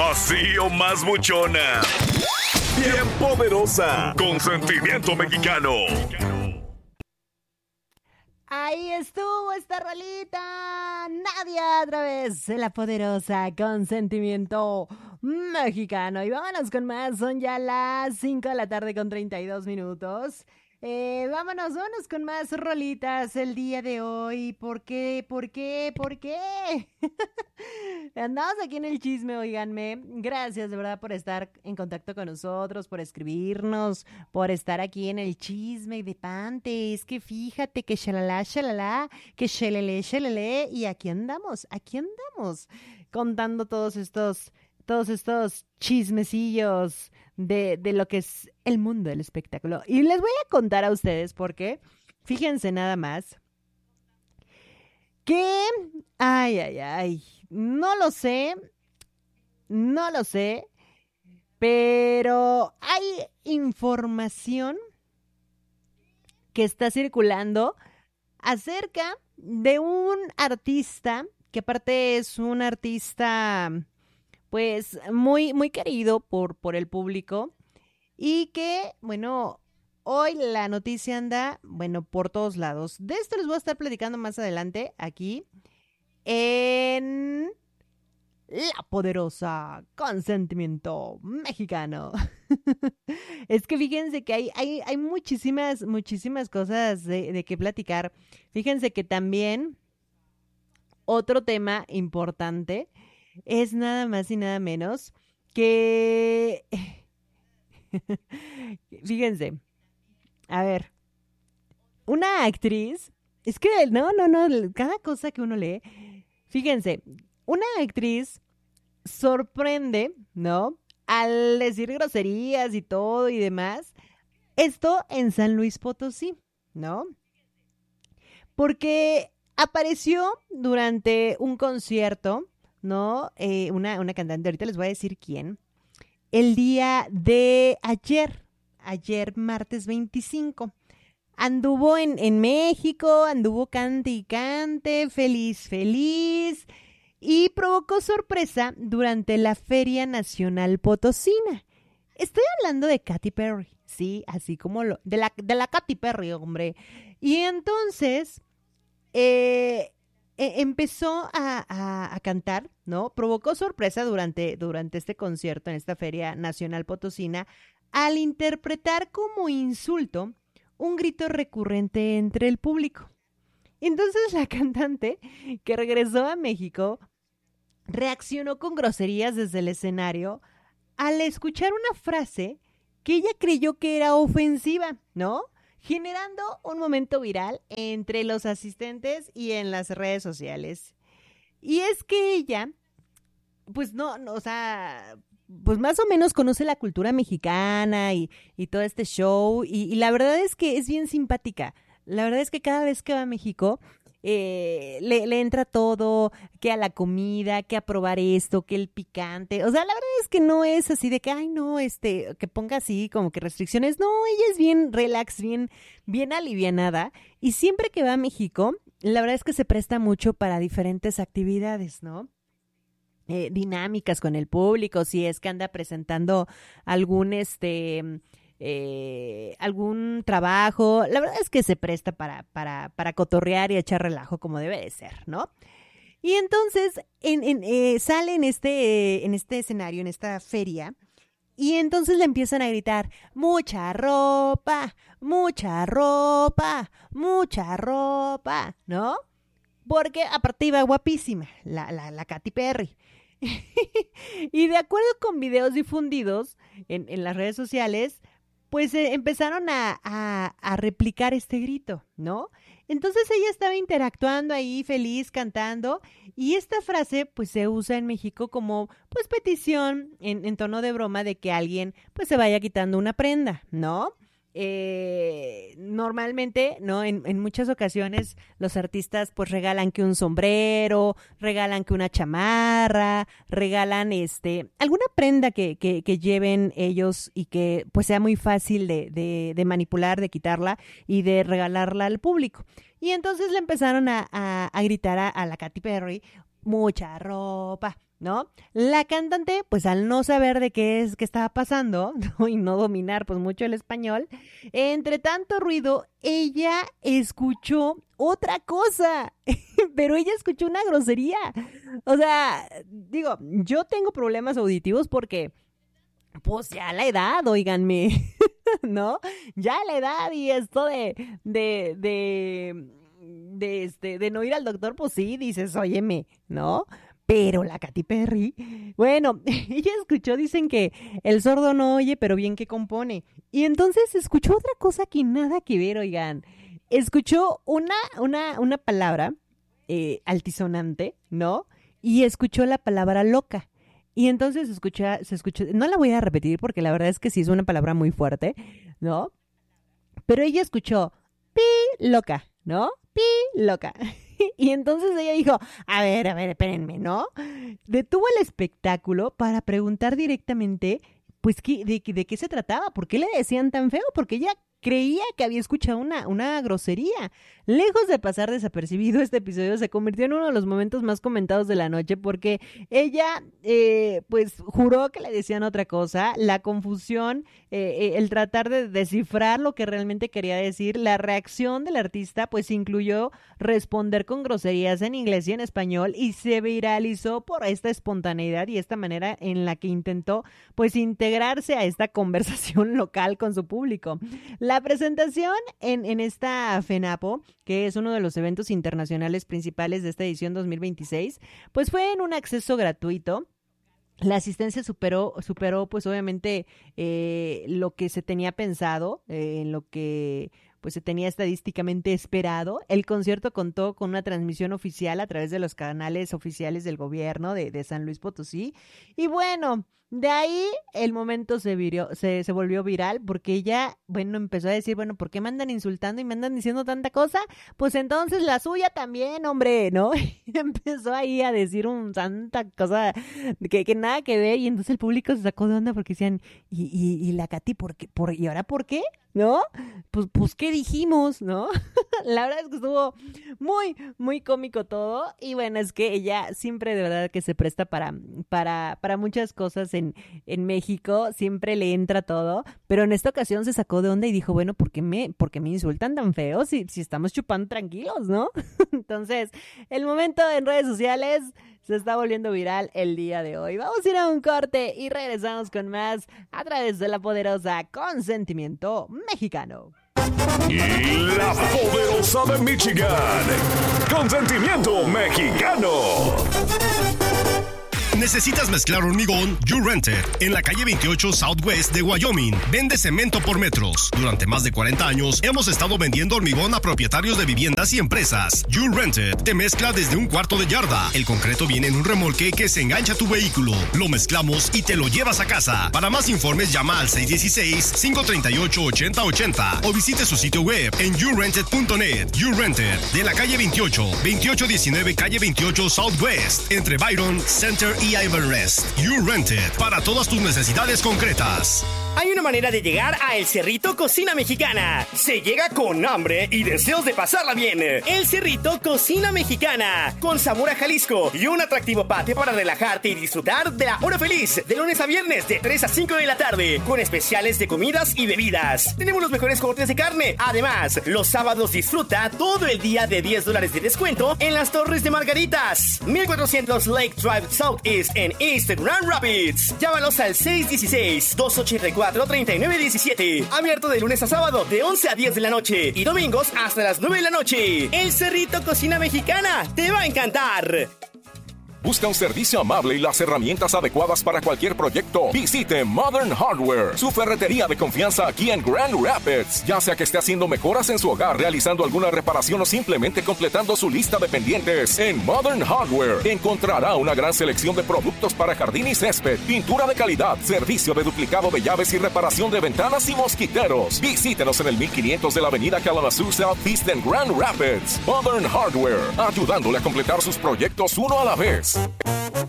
Así o más buchona. Bien poderosa. Con sentimiento mexicano. Ahí estuvo esta rolita. Nadia, otra vez, la poderosa con sentimiento mexicano. Y vámonos con más. Son ya las 5 de la tarde con 32 minutos. Vámonos con más rolitas el día de hoy. ¿Por qué? Andamos aquí en el chisme, oiganme. Gracias de verdad por estar en contacto con nosotros, por escribirnos, por estar aquí en el chisme de Pante. Es que fíjate que shalala, que shelele, y aquí andamos, contando todos estos chismecillos de lo que es el mundo del espectáculo. Y les voy a contar a ustedes porque, fíjense nada más, que, ay, no lo sé, pero hay información que está circulando acerca de un artista, que aparte es un artista pues muy, muy querido por el público y que, bueno, hoy la noticia anda, bueno, por todos lados. De esto les voy a estar platicando más adelante aquí en La Poderosa con Sentimiento Mexicano. Es que fíjense que hay muchísimas cosas de qué platicar. Fíjense que también otro tema importante es nada más y nada menos que... Fíjense, a ver, una actriz, es que no, cada cosa que uno lee, fíjense, una actriz sorprende, ¿no? Al decir groserías y todo y demás, esto en San Luis Potosí, ¿no? Porque apareció durante un concierto, ¿no? Una cantante, ahorita les voy a decir quién, el día de ayer martes 25. Anduvo en México, anduvo cante y cante, feliz, y provocó sorpresa durante la Feria Nacional Potosina. Estoy hablando de Katy Perry, sí, así como de la Katy Perry, hombre. Y entonces empezó a cantar, ¿no? Provocó sorpresa durante este concierto en esta Feria Nacional Potosina al interpretar como insulto un grito recurrente entre el público. Entonces la cantante, que regresó a México, reaccionó con groserías desde el escenario al escuchar una frase que ella creyó que era ofensiva, ¿no? Generando un momento viral entre los asistentes y en las redes sociales. Y es que ella, pues no, o sea, pues más o menos conoce la cultura mexicana y todo este show, y la verdad es que es bien simpática. La verdad es que cada vez que va a México, le entra todo, que a la comida, que a probar esto, que el picante. O sea, la verdad es que no es así de que, ay, no, que ponga así como que restricciones. No, ella es bien relax, bien alivianada. Y siempre que va a México, la verdad es que se presta mucho para diferentes actividades, ¿no? Dinámicas con el público, si es que anda presentando algún algún trabajo. La verdad es que se presta para cotorrear y echar relajo como debe de ser, ¿no? Y entonces sale en este escenario, en esta feria, y entonces le empiezan a gritar: mucha ropa, mucha ropa, mucha ropa, ¿no? Porque aparte iba guapísima, la Katy Perry. Y de acuerdo con videos difundidos en las redes sociales, pues empezaron a replicar este grito, ¿no? Entonces ella estaba interactuando ahí, feliz, cantando, y esta frase pues se usa en México como pues petición en tono de broma de que alguien pues se vaya quitando una prenda, ¿no? Normalmente, ¿no? En muchas ocasiones los artistas pues regalan que un sombrero, regalan que una chamarra, regalan alguna prenda que lleven ellos y que pues sea muy fácil de manipular, de quitarla y de regalarla al público. Y entonces le empezaron a gritar a la Katy Perry: mucha ropa, ¿no? La cantante, pues al no saber de qué estaba pasando, ¿no? Y no dominar pues mucho el español, entre tanto ruido, ella escuchó otra cosa, pero ella escuchó una grosería. O sea, digo, yo tengo problemas auditivos porque, pues ya la edad, óiganme, ¿no? Ya la edad y esto de no ir al doctor, pues sí, dices, óyeme, ¿no? Pero la Katy Perry, bueno, ella escuchó, dicen que el sordo no oye, pero bien que compone. Y entonces escuchó otra cosa que nada que ver, oigan. Escuchó una palabra altisonante, ¿no? Y escuchó la palabra loca. Y entonces se escuchó, no la voy a repetir porque la verdad es que sí es una palabra muy fuerte, ¿no? Pero ella escuchó pi loca, ¿no? Pi loca. Y entonces ella dijo, a ver, espérenme, ¿no? Detuvo el espectáculo para preguntar directamente, pues, de qué se trataba, por qué le decían tan feo, porque ella creía que había escuchado una grosería. Lejos de pasar desapercibido, este episodio se convirtió en uno de los momentos más comentados de la noche porque ella, pues, juró que le decían otra cosa. La confusión, el tratar de descifrar lo que realmente quería decir, la reacción del artista, pues, incluyó responder con groserías en inglés y en español y se viralizó por esta espontaneidad y esta manera en la que intentó, pues, integrarse a esta conversación local con su público. La presentación en esta FENAPO, que es uno de los eventos internacionales principales de esta edición 2026, pues fue en un acceso gratuito. La asistencia superó pues obviamente lo que se tenía pensado, en lo que pues se tenía estadísticamente esperado. El concierto contó con una transmisión oficial a través de los canales oficiales del gobierno de San Luis Potosí. Y bueno, de ahí el momento se volvió viral porque ella, bueno, empezó a decir, bueno, ¿por qué me andan insultando y me andan diciendo tanta cosa? Pues entonces la suya también, hombre, ¿no? Empezó ahí a decir tanta cosa que nada que ver y entonces el público se sacó de onda porque decían, ¿y la Katy ¿y ahora por qué? ¿No? Pues ¿qué dijimos? ¿No? La verdad es que estuvo muy, muy cómico todo y bueno, es que ella siempre de verdad que se presta para muchas cosas en México, siempre le entra todo, pero en esta ocasión se sacó de onda y dijo, bueno, ¿por qué me insultan tan feo si estamos chupando tranquilos, ¿no? Entonces, el momento en redes sociales se está volviendo viral el día de hoy. Vamos a ir a un corte y regresamos con más a través de la poderosa Consentimiento Mexicano. Y la poderosa de Michigan, Consentimiento Mexicano. ¿Necesitas mezclar hormigón? You Rented. En la calle 28 Southwest de Wyoming. Vende cemento por metros. Durante más de 40 años hemos estado vendiendo hormigón a propietarios de viviendas y empresas. You Rented. Te mezcla desde un cuarto de yarda. El concreto viene en un remolque que se engancha a tu vehículo. Lo mezclamos y te lo llevas a casa. Para más informes llama al 616-538-8080 o visite su sitio web en yourented.net. You Rented. De la calle 2819 calle 28 Southwest. Entre Byron, Center y Everest. You Rented. Para todas tus necesidades concretas. Hay una manera de llegar a El Cerrito Cocina Mexicana. Se llega con hambre y deseos de pasarla bien. El Cerrito Cocina Mexicana. Con sabor a Jalisco y un atractivo patio para relajarte y disfrutar de la hora feliz. De lunes a viernes de 3 a 5 de la tarde. Con especiales de comidas y bebidas. Tenemos los mejores cortes de carne. Además, los sábados disfruta todo el día de $10 de descuento en las Torres de Margaritas. 1400 Lake Drive Southeast en East Grand Rapids. Llámalos al 616-284-3917. Abierto de lunes a sábado de 11 a 10 de la noche y domingos hasta las 9 de la noche. El Cerrito Cocina Mexicana te va a encantar. Busca un servicio amable y las herramientas adecuadas para cualquier proyecto. Visite Modern Hardware, su ferretería de confianza aquí en Grand Rapids. Ya sea que esté haciendo mejoras en su hogar, realizando alguna reparación o simplemente completando su lista de pendientes, en Modern Hardware encontrará una gran selección de productos para jardín y césped, pintura de calidad, servicio de duplicado de llaves y reparación de ventanas y mosquiteros. Visítenos en el 1500 de la avenida Kalamazoo Southeast en Grand Rapids. Modern Hardware, ayudándole a completar sus proyectos uno a la vez.